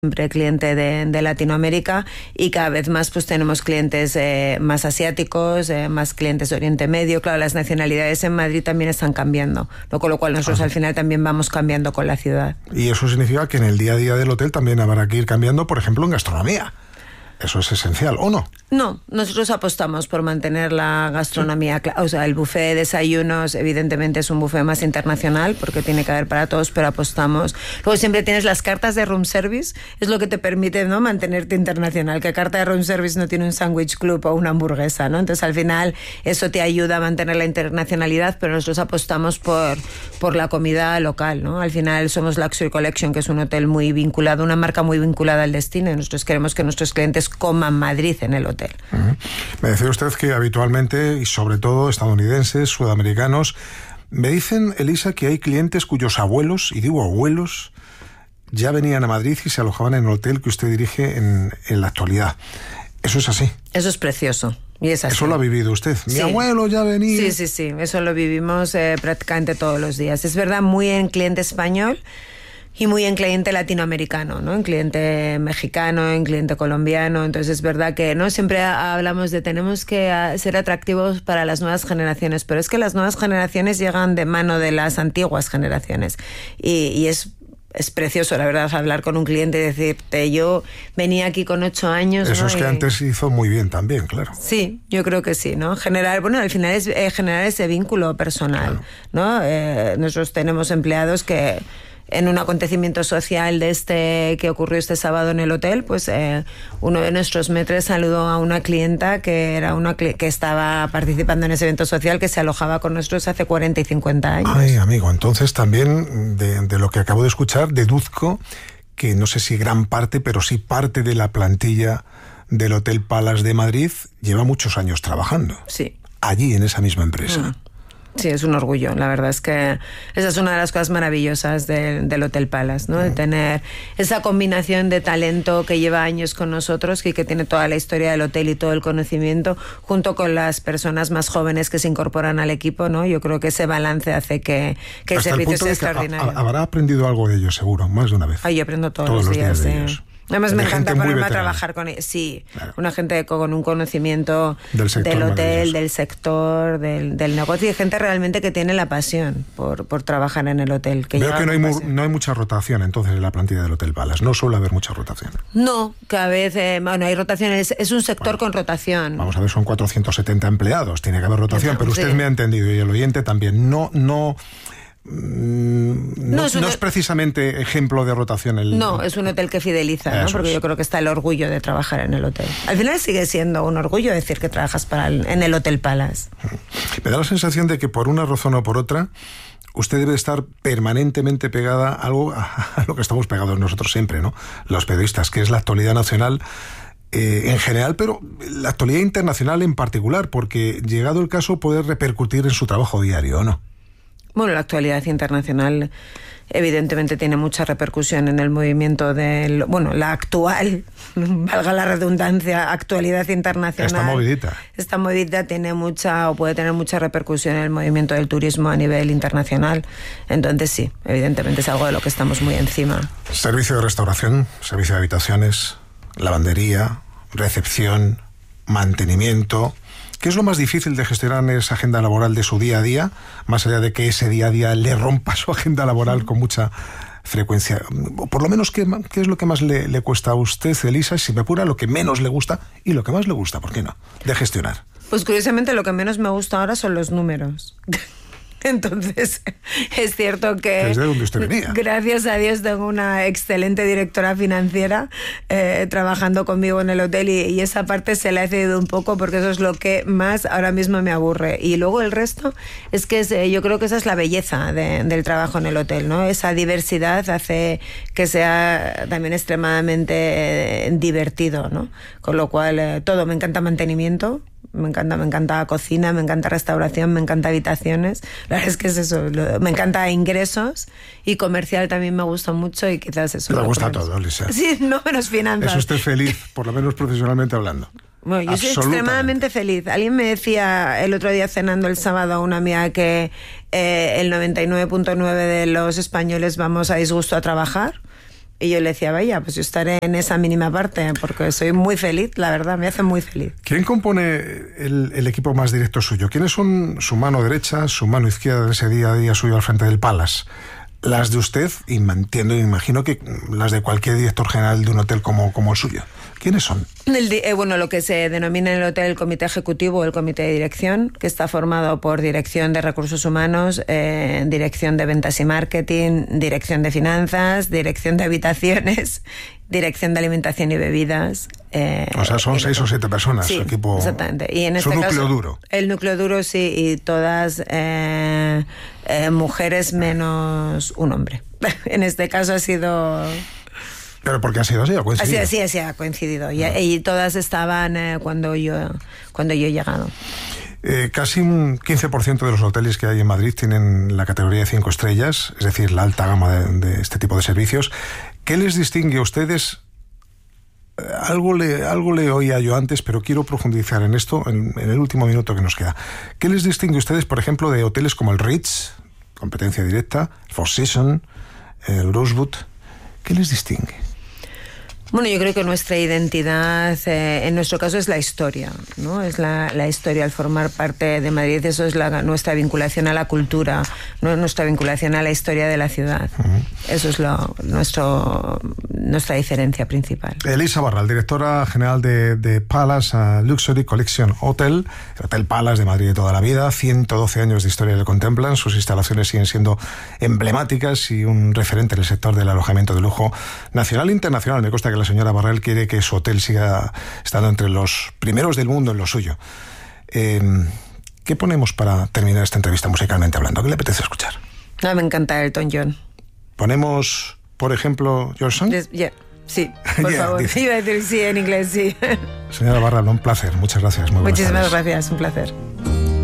siempre cliente de Latinoamérica, y cada vez más pues tenemos clientes más asiáticos, más clientes de Oriente Medio. Claro, las nacionalidades en Madrid también están cambiando, ¿no? Con lo cual nosotros al final también vamos cambiando con la ciudad. Y eso significa que en el día a día del hotel también habrá que ir cambiando, por ejemplo, en gastronomía. Eso es esencial, ¿o no? No, nosotros apostamos por mantener la gastronomía, o sea, el buffet de desayunos evidentemente es un buffet más internacional porque tiene que haber para todos, pero apostamos. Luego siempre tienes las cartas de room service, es lo que te permite, ¿no?, mantenerte internacional. ¿Qué carta de room service no tiene un sándwich club o una hamburguesa, ¿no? Entonces al final eso te ayuda a mantener la internacionalidad, pero nosotros apostamos por la comida local, ¿no? Al final somos Luxury Collection, que es un hotel muy vinculado, una marca muy vinculada al destino, y nosotros queremos que nuestros clientes coman Madrid en el hotel. Me decía usted que habitualmente, y sobre todo estadounidenses, sudamericanos, me dicen, Elisa, que hay clientes cuyos abuelos, y digo abuelos, ya venían a Madrid y se alojaban en el hotel que usted dirige en la actualidad. ¿Eso es así? Eso es precioso. Y es así. ¿Eso lo ha vivido usted? Mi abuelo ya venía. Sí, eso lo vivimos prácticamente todos los días. Es verdad, muy en cliente español y muy en cliente latinoamericano, ¿no? En cliente mexicano, en cliente colombiano. Entonces es verdad que no siempre hablamos de tenemos que ser atractivos para las nuevas generaciones, pero es que las nuevas generaciones llegan de mano de las antiguas generaciones, y es precioso, la verdad, hablar con un cliente y decirte, yo venía aquí con 8 años. Eso, ¿no? Es que y antes hizo muy bien también, claro. Sí, yo creo que sí, ¿no? Al final es generar ese vínculo personal, claro, ¿no? Nosotros tenemos empleados que en un acontecimiento social que ocurrió este sábado en el hotel, pues uno de nuestros maîtres saludó a una clienta que era que estaba participando en ese evento social, que se alojaba con nosotros hace 40 y 50 años. Ay, amigo, entonces también de lo que acabo de escuchar deduzco que no sé si gran parte, pero sí parte de la plantilla del Hotel Palace de Madrid lleva muchos años trabajando. Sí. Allí, en esa misma empresa. Sí, es un orgullo. La verdad es que esa es una de las cosas maravillosas del Hotel Palace, ¿no? De tener esa combinación de talento que lleva años con nosotros y que tiene toda la historia del hotel y todo el conocimiento, junto con las personas más jóvenes que se incorporan al equipo, ¿no? Yo creo que ese balance hace que el servicio sea extraordinario. Habrá aprendido algo de ellos, seguro, más de una vez. Yo aprendo todos los días de ellos. Además me encanta ponerme a trabajar con ellos. Sí, claro. Una gente con un conocimiento del hotel, del sector, del negocio, y gente realmente que tiene la pasión por trabajar en el hotel. Veo que no hay mucha rotación entonces en la plantilla del Hotel Palace. No suele haber mucha rotación. No, cada vez hay rotación. Es un sector con rotación. Vamos a ver, son 470 empleados. Tiene que haber rotación, pero usted me ha entendido y el oyente también. No es precisamente ejemplo de rotación. No, es un hotel que fideliza, ¿no? Porque yo creo que está el orgullo de trabajar en el hotel. Al final sigue siendo un orgullo decir que trabajas en el Hotel Palace. Me da la sensación de que por una razón o por otra usted debe estar permanentemente pegada a lo que estamos pegados nosotros siempre, ¿no? Los periodistas, que es la actualidad nacional en general, pero la actualidad internacional en particular, porque llegado el caso puede repercutir en su trabajo diario, ¿o no? Bueno, la actualidad internacional evidentemente tiene mucha repercusión en el movimiento la actual, valga la redundancia, actualidad internacional. Esta movidita puede tener mucha repercusión en el movimiento del turismo a nivel internacional. Entonces sí, evidentemente es algo de lo que estamos muy encima. Servicio de restauración, servicio de habitaciones, lavandería, recepción, mantenimiento. ¿Qué es lo más difícil de gestionar en esa agenda laboral de su día a día, más allá de que ese día a día le rompa su agenda laboral con mucha frecuencia? O por lo menos, ¿qué es lo que más le cuesta a usted, Elisa? Si me apura, lo que menos le gusta y lo que más le gusta, ¿por qué no?, de gestionar. Pues curiosamente lo que menos me gusta ahora son los números. Entonces, es cierto que... ¿Es de donde usted venía? Gracias a Dios tengo una excelente directora financiera trabajando conmigo en el hotel, y esa parte se la he cedido un poco porque eso es lo que más ahora mismo me aburre. Y luego el resto es que yo creo que esa es la belleza del trabajo en el hotel, ¿no? Esa diversidad hace que sea también extremadamente divertido, ¿no? Con lo cual todo, me encanta mantenimiento. Me encanta cocina, me encanta restauración, me encanta habitaciones. La verdad es que es eso. Me encanta ingresos, y comercial también me gusta mucho, y quizás eso. Me gusta todo, Elisa. Sí, no menos finanzas. ¿Es usted feliz, por lo menos profesionalmente hablando? Bueno, yo soy extremadamente feliz. Alguien me decía el otro día cenando el sábado a una amiga que el 99.9 de los españoles vamos a disgusto a trabajar. Y yo le decía, vaya, pues yo estaré en esa mínima parte, porque soy muy feliz, la verdad, me hace muy feliz. ¿Quién compone el equipo más directo suyo? ¿Quiénes son su mano derecha, su mano izquierda de ese día a día suyo al frente del Palace? Las de usted, y entiendo y imagino que las de cualquier director general de un hotel como el suyo. ¿Quiénes son? Bueno, lo que se denomina en el hotel el comité ejecutivo o el comité de dirección, que está formado por dirección de recursos humanos, dirección de ventas y marketing, dirección de finanzas, dirección de habitaciones, dirección de alimentación y bebidas. O sea, son 6 o 7 personas, sí, su equipo. Exactamente. Y en su este núcleo caso, duro. El núcleo duro, sí, y todas mujeres menos un hombre. En este caso ha sido... ¿Pero por qué ha sido así? ¿Ha coincidido? Así ha coincidido. Y todas estaban cuando yo he llegado. Casi un 15% de los hoteles que hay en Madrid tienen la categoría de 5 estrellas, es decir, la alta gama de este tipo de servicios. ¿Qué les distingue a ustedes? Algo le oía yo antes, pero quiero profundizar en esto en el último minuto que nos queda. ¿Qué les distingue a ustedes, por ejemplo, de hoteles como el Ritz, competencia directa, el Four Seasons, el Rosewood? ¿Qué les distingue? Bueno, yo creo que nuestra identidad, en nuestro caso, es la historia, ¿no? Es la historia al formar parte de Madrid. Eso es nuestra vinculación a la cultura, nuestra vinculación a la historia de la ciudad. Eso es nuestra diferencia principal. Elisa Barral, directora general de Palace Luxury Collection Hotel, el Hotel Palace de Madrid de toda la vida. 112 años de historia le contemplan. Sus instalaciones siguen siendo emblemáticas y un referente en el sector del alojamiento de lujo nacional e internacional. Me consta que la señora Barral quiere que su hotel siga estando entre los primeros del mundo en lo suyo. ¿Qué ponemos para terminar esta entrevista musicalmente hablando? ¿Qué le apetece escuchar? Me encanta Elton John. ¿Ponemos, por ejemplo, Your Song? Sí, por favor. Iba a decir sí en inglés, sí. Señora Barral, un placer. Muchas gracias. Muchísimas gracias, un placer.